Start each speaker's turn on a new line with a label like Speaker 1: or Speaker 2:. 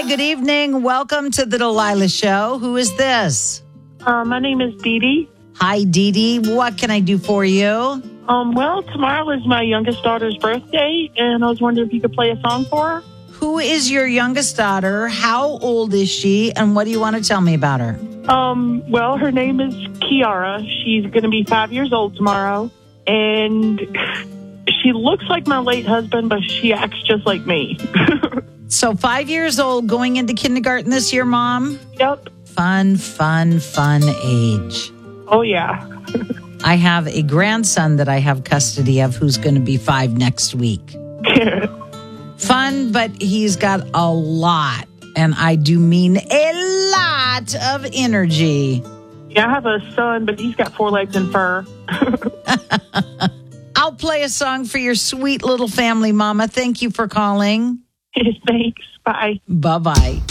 Speaker 1: Hi, good evening. Welcome to the Delilah Show. Who is this?
Speaker 2: My name is Dee Dee.
Speaker 1: Hi, Dee Dee. What can I do for you?
Speaker 2: Well, tomorrow is my youngest daughter's birthday, and I was wondering if you could play a song for her.
Speaker 1: Who is your youngest daughter? How old is she? And what do you want to tell me about her?
Speaker 2: Well, her name is Kiara. She's going to be 5 years old tomorrow, and she looks like my late husband, but she acts just like me.
Speaker 1: So 5 years old, going into kindergarten this year, Mom?
Speaker 2: Yep.
Speaker 1: Fun age.
Speaker 2: Oh, yeah.
Speaker 1: I have a grandson that I have custody of who's going to be 5 next week. Fun, but he's got a lot, and I do mean a lot of energy.
Speaker 2: Yeah, I have a son, but he's got 4 legs and fur.
Speaker 1: I'll play a song for your sweet little family, Mama. Thank you for calling.
Speaker 2: Thanks. Bye.
Speaker 1: Bye-bye.